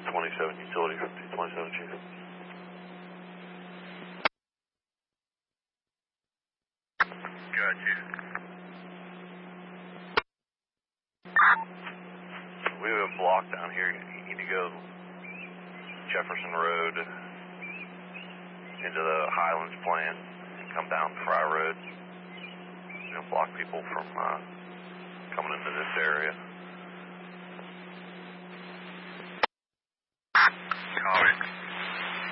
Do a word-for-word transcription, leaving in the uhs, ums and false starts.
twenty-seven utility from two twenty-seven, Chief. Got you. We have a block down here. You need to go Jefferson Road into the Highlands plant and come down Fry Road. You know, block people from uh, coming into this area.